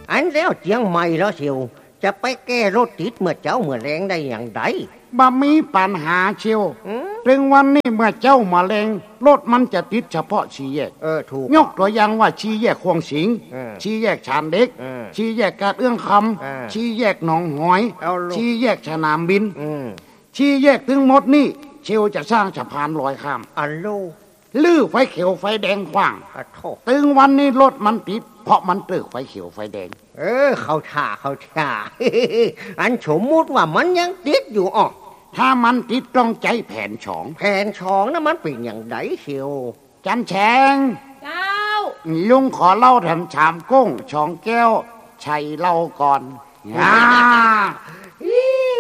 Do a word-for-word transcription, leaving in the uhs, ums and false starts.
อันแล้วเจียงใหม่แล้วเชียวจะไปแก้รถติดเมื่อเจ้าเมื่อแรงได้อย่างไรบ่มีปัญหาเชียวถึงวันนี้เมื่อเจ้ามาแรงรถมันจะติดเฉพาะชี้แยกเออถูกยกตัวอย่างว่าชี้แยกควงสิงชี้แยกชานเด็กชี้แยกกาดเอื้องคำชี้แยกหนองหอยชี้แยกสนามบินชี้แยกถึงหมดนี่เชียวจะสร้างสะพานลอยข้ามอันโลลื้อไฟเขียวไฟแดงขว้างถึงวันนี้รถมันติดเพราะมันตึกไฟเขียวไฟแดงเออเขาท่าเขาท่า อันสมมุติว่ามันยังติดอยู่อ่ะถ้ามันติดต้องใจแผนฉองแผนฉองนะมันเป็นอย่างไรเชียวจันแฉงเจ้าลุงขอเล่าทำชามกุ้งชองแก้วชัยเล่าก่อนฮ่า